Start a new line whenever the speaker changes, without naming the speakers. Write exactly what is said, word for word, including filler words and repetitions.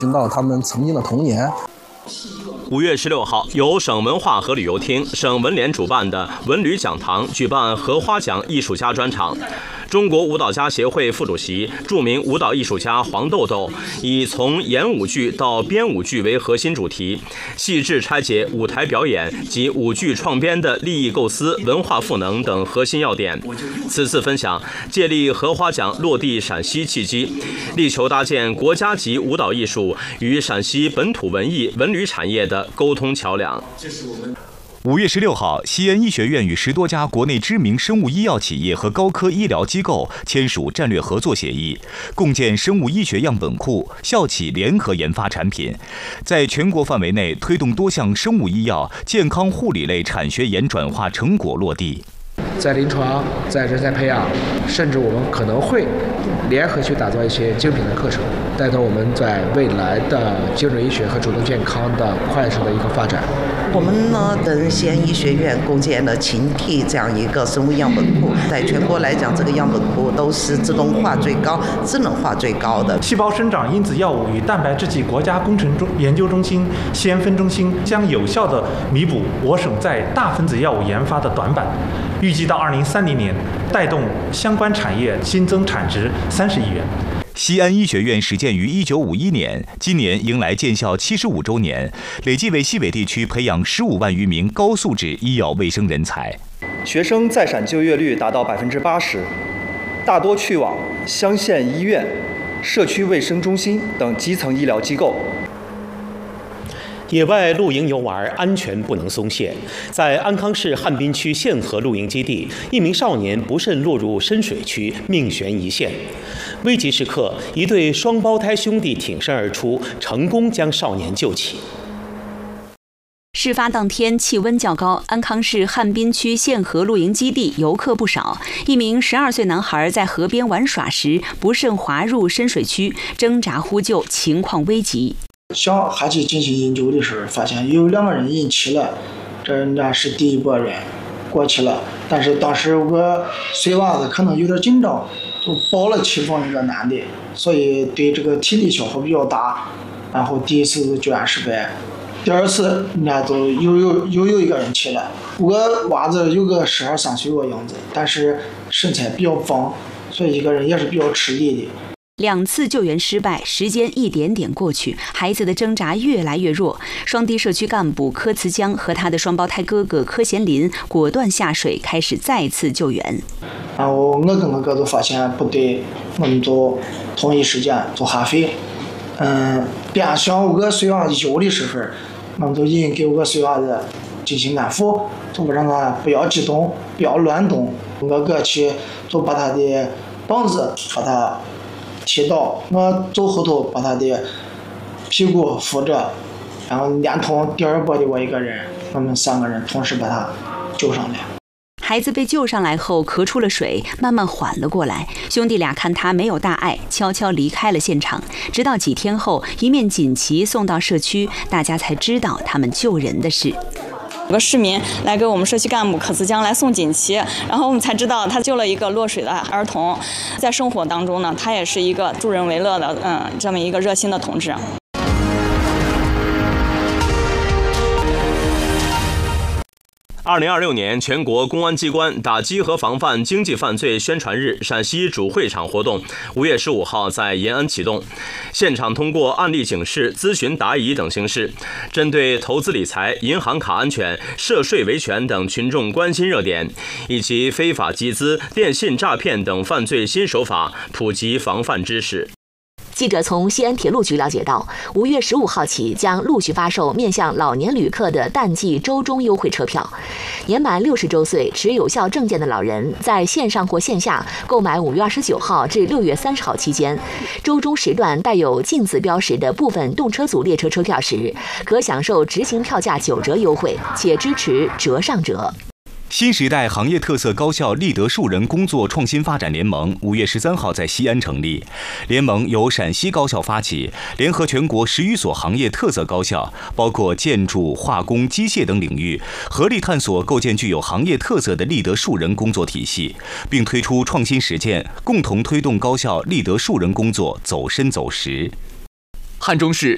听到他们曾经的童年。
五月十六号，由省文化和旅游厅、省文联主办的文旅讲堂举办荷花奖艺术家专场。中国舞蹈家协会副主席、著名舞蹈艺术家黄豆豆以从演舞剧到编舞剧为核心主题，细致拆解舞台表演及舞剧创编的立意构思、文化赋能等核心要点。此次分享借力荷花奖落地陕西契机，力求搭建国家级舞蹈艺术与陕西本土文艺文旅产业的沟通桥梁。
五月十六号，西安医学院与十多家国内知名生物医药企业和高科医疗机构签署战略合作协议，共建生物医学样本库，校企联合研发产品，在全国范围内推动多项生物医药、健康护理类产学研转化成果落地。
在临床、在人才培养，甚至我们可能会联合去打造一些精品的课程，带动我们在未来的精准医学和主动健康的快速的一个发展。
我们呢跟西安医学院共建了禽体这样一个生物样本库，在全国来讲，这个样本库都是自动化最高、智能化最高的。
细胞生长因子药物与蛋白质剂国家工程中研究中心西安分中心将有效地弥补我省在大分子药物研发的短板，预计到二零三零年带动相关产业新增产值三十亿元。
西安医学院始建于一九五一年，今年迎来建校七十五周年，累计为西北地区培养十五万余名高素质医药卫生人才。
学生在陕就业率达到百分之八十，大多去往乡县医院、社区卫生中心等基层医疗机构。
野外露营游玩安全不能松懈。在安康市汉滨区宪河露营基地，一名少年不慎落入深水区，命悬一线。危急时刻，一对双胞胎兄弟挺身而出，成功将少年救起。
事发当天气温较高，安康市汉滨区宪河露营基地游客不少。一名十二岁男孩在河边玩耍时不慎滑入深水区，挣扎呼救，情况危急。
想下去进行营救的时候，发现有两个人引起了，这人家是第一波人过去了，但是当时我水娃子可能有点紧张，就抱了其中一个男的，所以对这个体力消耗比较大，然后第一次救援失败。第二次人家就又有又有一个人起来，我娃子有个十二三岁的样子，但是身材比较棒，所以一个人也是比较吃力的。
两次救援失败，时间一点点过去，孩子的挣扎越来越弱。双堤社区干部柯慈江和他的双胞胎哥哥柯贤林果断下水，开始再次救援。
然后我跟我哥就发现不对，我们就同一时间就下水。嗯，边向我水娃子游的时候，我们就引给我水娃子进行安抚，就让他不要激动，不要乱动。我哥去就把他的膀子把他踢倒，我走后头把他的屁股扶着，然后连同第二波的我一个人，我们三个人同时把他救上来。
孩子被救上来后咳出了水，慢慢缓了过来。兄弟俩看他没有大碍，悄悄离开了现场。直到几天后，一面锦旗送到社区，大家才知道他们救人的事。
有个市民来给我们社区干部柯慈江来送锦旗，然后我们才知道他救了一个落水的儿童。在生活当中呢，他也是一个助人为乐的，嗯，这么一个热心的同志。
二零二六年全国公安机关打击和防范经济犯罪宣传日陕西主会场活动五月十五号在延安启动。现场通过案例警示、咨询答疑等形式，针对投资理财、银行卡安全、涉税维权等群众关心热点，以及非法集资、电信诈骗等犯罪新手法，普及防范知识。
记者从西安铁路局了解到，五月十五号起将陆续发售面向老年旅客的淡季周中优惠车票。年满六十周岁、持有效证件的老人，在线上或线下购买五月二十九号至六月三十号期间周中时段带有禁字标识的部分动车组列车车票时，可享受执行票价九折优惠，且支持折上折。
新时代行业特色高校立德树人工作创新发展联盟五月十三号在西安成立。联盟由陕西高校发起，联合全国十余所行业特色高校，包括建筑、化工、机械等领域，合力探索构建具有行业特色的立德树人工作体系，并推出创新实践，共同推动高校立德树人工作走深走实。
汉中市